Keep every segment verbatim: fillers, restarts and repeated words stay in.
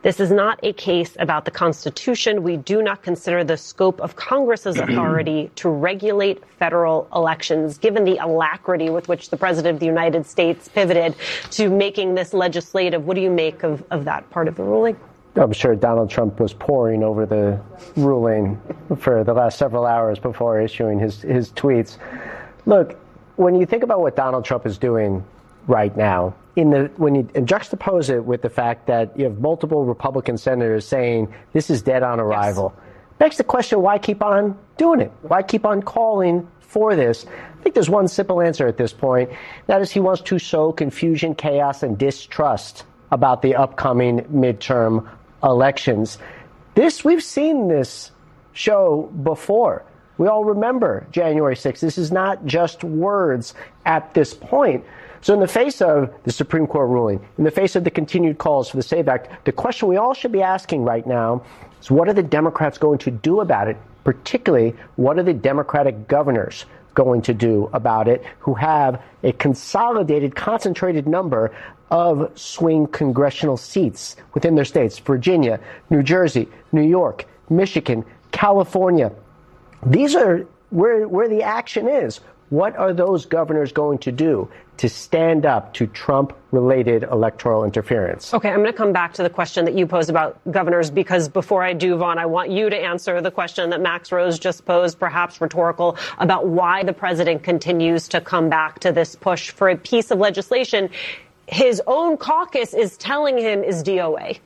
This is not a case about the Constitution. We do not consider the scope of Congress's authority to regulate federal elections, given the alacrity with which the president of the United States pivoted to making this legislative. What do you make of, of that part of the ruling? I'm sure Donald Trump was poring over the ruling for the last several hours before issuing his, his tweets. Look, when you think about what Donald Trump is doing right now, in the when you juxtapose it with the fact that you have multiple Republican senators saying this is dead on arrival, yes, begs the question, why keep on doing it? Why keep on calling for this? I think there's one simple answer at this point. That is, he wants to sow confusion, chaos, and distrust about the upcoming midterm elections. This, we've seen this show before. We all remember January sixth. This is not just words at this point. So in the face of the Supreme Court ruling, in the face of the continued calls for the SAVE Act, the question we all should be asking right now is, what are the Democrats going to do about it? Particularly, what are the Democratic governors going to do about it, who have a consolidated, concentrated number of swing congressional seats within their states: Virginia, New Jersey, New York, Michigan, California. These are where, where the action is. What are those governors going to do to stand up to Trump-related electoral interference? Okay, I'm going to come back to the question that you posed about governors, because before I do, Vaughn, I want you to answer the question that Max Rose just posed, perhaps rhetorical, about why the president continues to come back to this push for a piece of legislation his own caucus is telling him is D O A.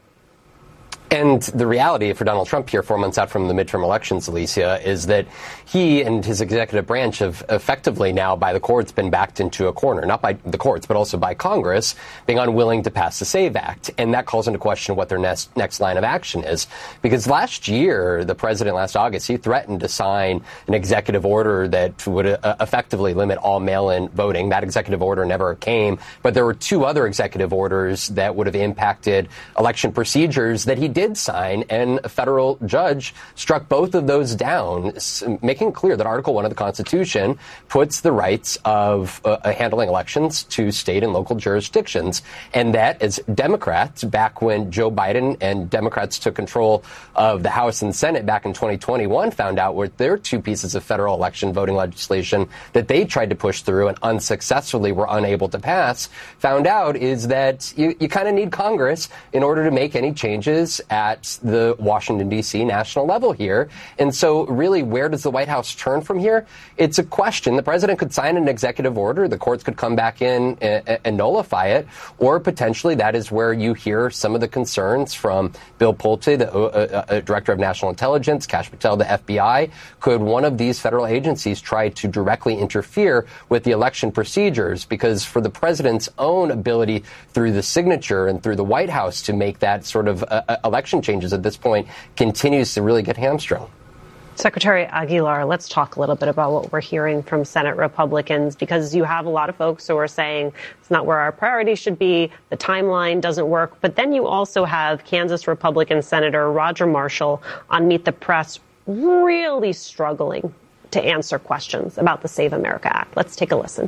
And the reality for Donald Trump here, four months out from the midterm elections, Alicia, is that he and his executive branch have effectively now, by the courts, been backed into a corner. Not by the courts, but also by Congress, being unwilling to pass the SAVE Act. And that calls into question what their next, next line of action is. Because last year, the president, last August, he threatened to sign an executive order that would uh, effectively limit all mail-in voting. That executive order never came. But there were two other executive orders that would have impacted election procedures that he did sign, and a federal judge struck both of those down, making it clear that Article one of the Constitution puts the rights of uh, handling elections to state and local jurisdictions. And that, as Democrats, back when Joe Biden and Democrats took control of the House and Senate back in twenty twenty-one, found out were their two pieces of federal election voting legislation that they tried to push through and unsuccessfully were unable to pass, found out is that you, you kind of need Congress in order to make any changes at the Washington, D C national level here. And so really, where does the White House turn from here? It's a question. The president could sign an executive order. The courts could come back in and, and nullify it. Or potentially that is where you hear some of the concerns from Bill Pulte, the uh, uh, director of national intelligence, Kash Patel, the F B I. Could one of these federal agencies try to directly interfere with the election procedures? Because for the president's own ability through the signature and through the White House to make that sort of uh, election changes at this point continues to really get hamstrung. Secretary Aguilar, let's talk a little bit about what we're hearing from Senate Republicans, because you have a lot of folks who are saying it's not where our priorities should be, the timeline doesn't work. But then you also have Kansas Republican Senator Roger Marshall on Meet the Press really struggling to answer questions about the Save America Act. Let's take a listen.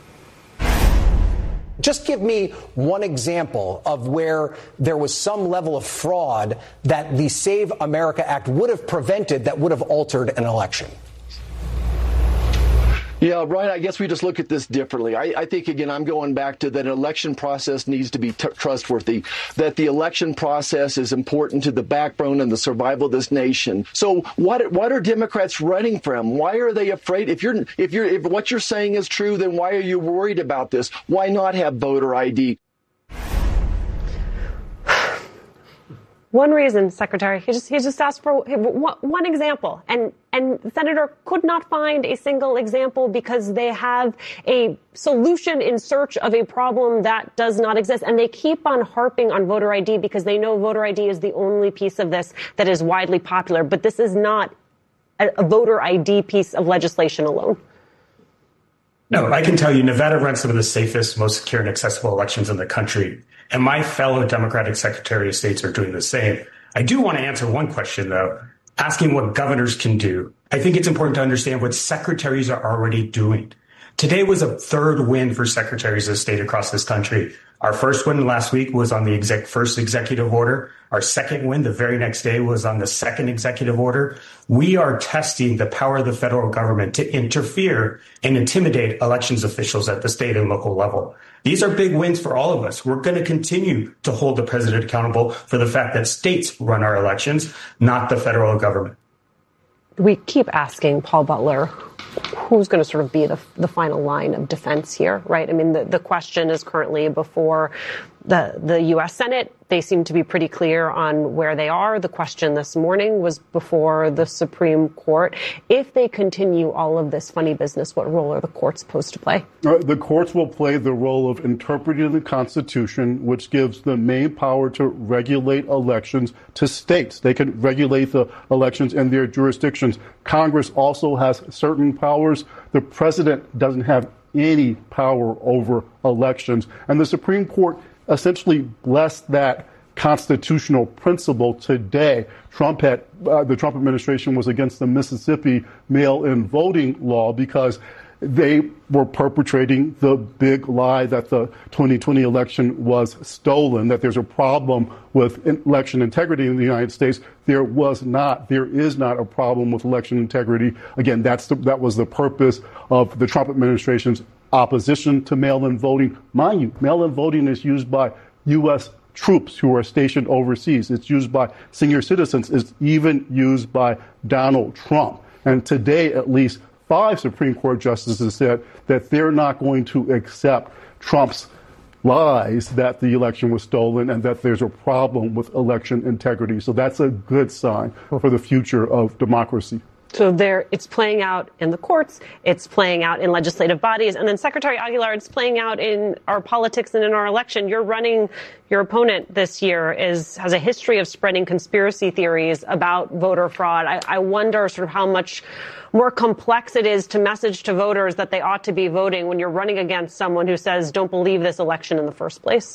Just give me one example of where there was some level of fraud that the Save America Act would have prevented that would have altered an election. Yeah, Brian, I guess we just look at this differently. I, I think, again, I'm going back to that election process needs to be t- trustworthy, that the election process is important to the backbone and the survival of this nation. So what what are Democrats running from? Why are they afraid? If you're if you're if what you're saying is true, then why are you worried about this? Why not have voter I D? One reason, Secretary, he just he just asked for one example, and and the senator could not find a single example because they have a solution in search of a problem that does not exist, and they keep on harping on voter I D because they know voter I D is the only piece of this that is widely popular. But this is not a, a voter I D piece of legislation alone. No, I can tell you Nevada runs some of the safest, most secure and accessible elections in the country. And my fellow Democratic Secretary of States are doing the same. I do want to answer one question, though, asking what governors can do. I think it's important to understand what secretaries are already doing. Today was a third win for secretaries of state across this country. Our first win last week was on the exec- first executive order Our second win the very next day was on the second executive order. We are testing the power of the federal government to interfere and intimidate elections officials at the state and local level. These are big wins for all of us. We're going to continue to hold the president accountable for the fact that states run our elections, not the federal government. We keep asking Paul Butler, who's going to sort of be the, the final line of defense here, right? I mean, the, the question is currently before the, the U S Senate. They seem to be pretty clear on where they are. The question this morning was before the Supreme Court. If they continue all of this funny business, what role are the courts supposed to play? Uh, the courts will play the role of interpreting the Constitution, which gives the main power to regulate elections to states. They can regulate the elections in their jurisdictions. Congress also has certain powers. The president doesn't have any power over elections. And the Supreme Court essentially blessed that constitutional principle today. Trump had, uh, the Trump administration was against the Mississippi mail-in voting law because they were perpetrating the big lie that the twenty twenty election was stolen, that there's a problem with election integrity in the United States. There was not. There is not a problem with election integrity. Again, that's the, that was the purpose of the Trump administration's opposition to mail-in voting. Mind you, mail-in voting is used by U S troops who are stationed overseas. It's used by senior citizens. It's even used by Donald Trump. And today, at least five Supreme Court justices said that they're not going to accept Trump's lies that the election was stolen and that there's a problem with election integrity. So that's a good sign for the future of democracy. So there, it's playing out in the courts, it's playing out in legislative bodies, and then Secretary Aguilar, it's playing out in our politics and in our election. You're running, your opponent this year is has a history of spreading conspiracy theories about voter fraud. I, I wonder sort of how much more complex it is to message to voters that they ought to be voting when you're running against someone who says, don't believe this election in the first place.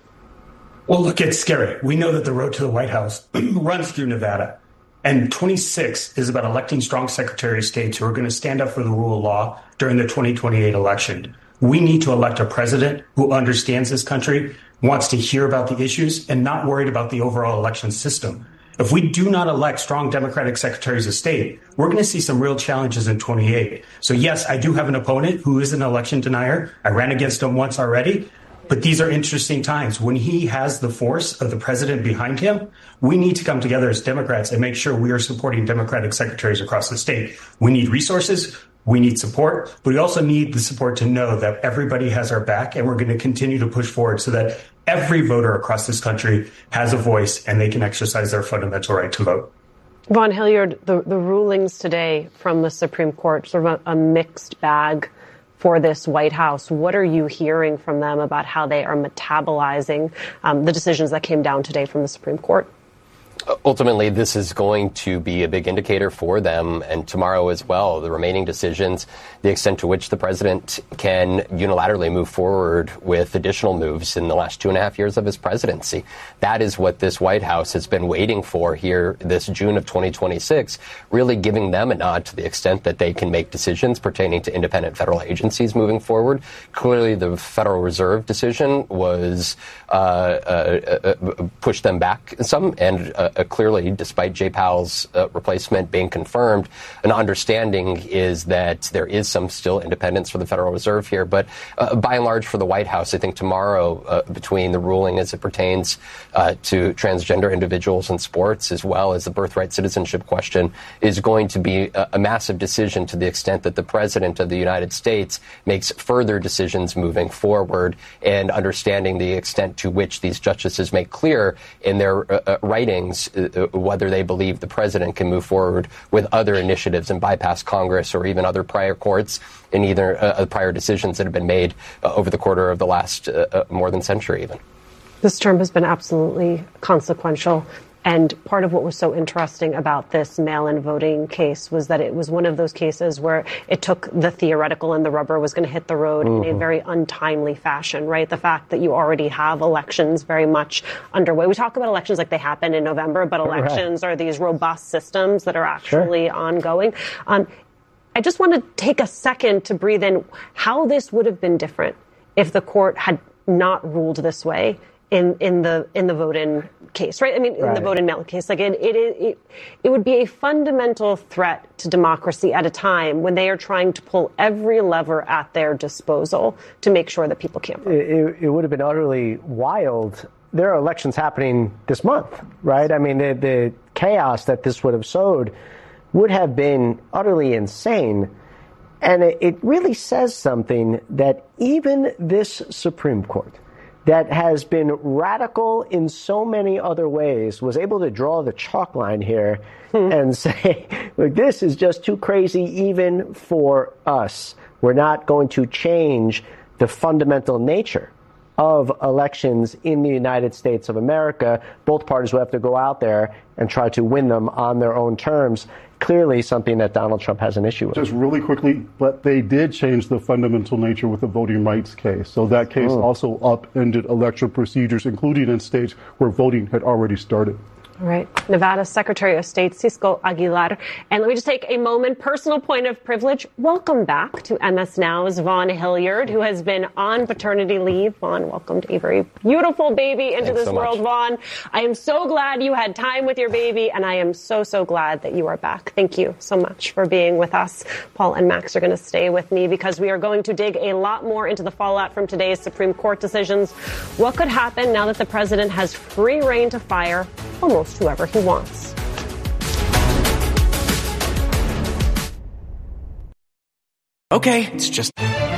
Well, look, it's scary. We know that the road to the White House runs through Nevada. And twenty-six is about electing strong Secretary of States who are going to stand up for the rule of law during the twenty twenty-eight election. We need to elect a president who understands this country, wants to hear about the issues, and not worried about the overall election system. If we do not elect strong Democratic secretaries of state, we're going to see some real challenges in twenty-eight. So, yes, I do have an opponent who is an election denier. I ran against him once already. But these are interesting times. When he has the force of the president behind him, we need to come together as Democrats and make sure we are supporting Democratic secretaries across the state. We need resources. We need support. But we also need the support to know that everybody has our back, and we're going to continue to push forward so that every voter across this country has a voice and they can exercise their fundamental right to vote. Vaughn Hilliard, the, the rulings today from the Supreme Court, sort of a, a mixed bag for this White House. What are you hearing from them about how they are metabolizing um, the decisions that came down today from the Supreme Court? Ultimately, this is going to be a big indicator for them, and tomorrow as well, the remaining decisions, the extent to which the president can unilaterally move forward with additional moves in the last two and a half years of his presidency. That is what this White House has been waiting for here this June of twenty twenty-six, really giving them a nod to the extent that they can make decisions pertaining to independent federal agencies moving forward. Clearly, the Federal Reserve decision was uh, uh, uh, pushed them back some, and uh, Uh, clearly, despite Jay Powell's uh, replacement being confirmed, an understanding is that there is some still independence for the Federal Reserve here. But uh, by and large, for the White House, I think tomorrow, uh, between the ruling as it pertains uh, to transgender individuals in sports, as well as the birthright citizenship question, is going to be a, a massive decision to the extent that the President of the United States makes further decisions moving forward, and understanding the extent to which these justices make clear in their uh, uh, writings Uh, whether they believe the president can move forward with other initiatives and bypass Congress or even other prior courts in either uh, prior decisions that have been made uh, over the quarter of the last uh, uh, more than century even. This term has been absolutely consequential. And part of what was so interesting about this mail-in voting case was that it was one of those cases where it took the theoretical and the rubber was going to hit the road mm-hmm. in a very untimely fashion, right? The fact that you already have elections very much underway. We talk about elections like they happen in November, but elections right. are these robust systems that are actually sure. ongoing. Um, I just want to take a second to breathe in how this would have been different if the court had not ruled this way in, in the in the vote-in case, right? I mean, in right. the vote-in mail case, like it, it, it, it would be a fundamental threat to democracy at a time when they are trying to pull every lever at their disposal to make sure that people can't vote. It, it would have been utterly wild. There are elections happening this month, right? I mean, the, the chaos that this would have sowed would have been utterly insane. And it, it really says something that even this Supreme Court, that has been radical in so many other ways, was able to draw the chalk line here hmm. and say, look, this is just too crazy even for us. We're not going to change the fundamental nature of elections in the United States of America. Both parties will have to go out there and try to win them on their own terms. Clearly something that Donald Trump has an issue with. Just really quickly, but they did change the fundamental nature with the voting rights case. So that case mm. also upended election procedures, including in states where voting had already started. All right. Nevada Secretary of State Cisco Aguilar. And let me just take a moment, personal point of privilege. Welcome back to M S Now's Vaughn Hilliard, who has been on paternity leave. Vaughn welcomed a very beautiful baby into Thanks this so world, much. Vaughn. I am so glad you had time with your baby, and I am so, so glad that you are back. Thank you so much for being with us. Paul and Max are going to stay with me because we are going to dig a lot more into the fallout from today's Supreme Court decisions. What could happen now that the president has free rein to fire almost whoever he wants. Okay, it's just...